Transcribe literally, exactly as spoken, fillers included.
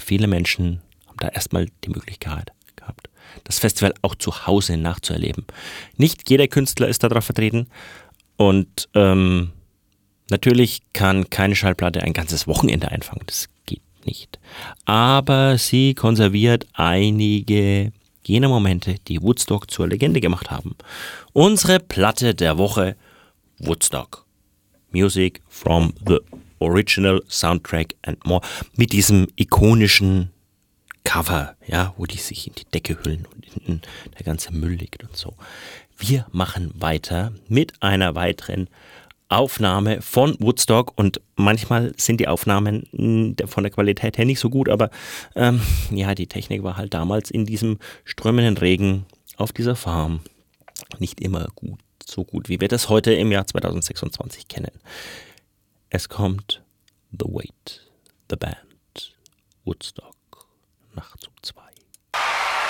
viele Menschen haben da erstmal die Möglichkeit gehabt, das Festival auch zu Hause nachzuerleben. Nicht jeder Künstler ist darauf vertreten und ähm, natürlich kann keine Schallplatte ein ganzes Wochenende einfangen. Das geht nicht. Aber sie konserviert einige jener Momente, die Woodstock zur Legende gemacht haben. Unsere Platte der Woche: Woodstock. Music from the Original Soundtrack and More. Mit diesem ikonischen Cover, ja, wo die sich in die Decke hüllen und hinten der ganze Müll liegt und so. Wir machen weiter mit einer weiteren Aufnahme von Woodstock und manchmal sind die Aufnahmen mh, von der Qualität her nicht so gut, aber ähm, ja, die Technik war halt damals in diesem strömenden Regen auf dieser Farm nicht immer gut, so gut, wie wir das heute im Jahr zwanzig sechsundzwanzig kennen. Es kommt The Wait, The Band, Woodstock, nachts um zwei.